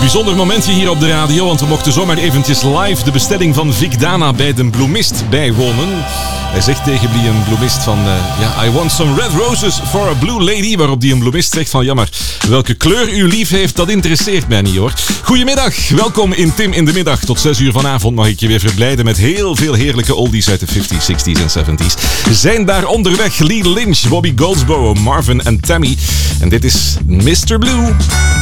Bijzonder momentje hier op de radio, want we mochten zomaar eventjes live de bestelling van Vic Dana bij de bloemist bijwonen. Hij zegt tegen die een bloemist van, I want some red roses for a blue lady, waarop die een bloemist zegt van, ja maar, welke kleur u lief heeft, dat interesseert mij niet hoor. Goedemiddag, welkom in Tim in de Middag. Tot 6 uur vanavond mag ik je weer verblijden met heel veel heerlijke oldies uit de 50s, 60s en 70s. Zijn daar onderweg Lee Lynch, Bobby Goldsboro, Marvin en Tammy. En dit is Mr. Blue.